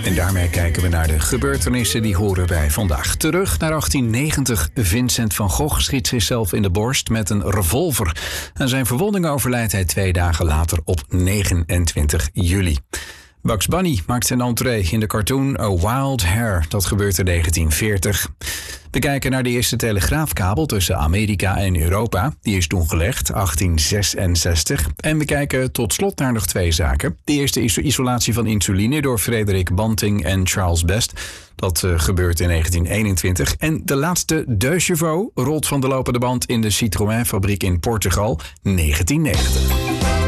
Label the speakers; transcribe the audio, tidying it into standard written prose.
Speaker 1: En daarmee kijken we naar de gebeurtenissen die horen bij vandaag. Terug naar 1890. Vincent van Gogh schiet zichzelf in de borst met een revolver. Aan zijn verwondingen overlijdt hij 2 dagen later op 29 juli. Bugs Bunny maakt zijn entree in de cartoon A Wild Hare. Dat gebeurt in 1940. We kijken naar de eerste telegraafkabel tussen Amerika en Europa. Die is toen gelegd, 1866. En we kijken tot slot naar nog 2 zaken. De eerste is de isolatie van insuline door Frederik Banting en Charles Best. Dat gebeurt in 1921. En de laatste Deux Chevaux rolt van de lopende band in de Citroën-fabriek in Portugal, 1990.